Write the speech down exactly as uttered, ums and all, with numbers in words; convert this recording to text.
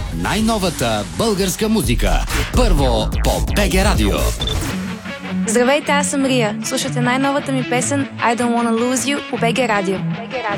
Най-новата българска музика. Първо по БГ Радио. Здравейте, аз съм Рия. Слушате най-новата ми песен I Don't Wanna Lose You по БГ Радио. БГ Радио.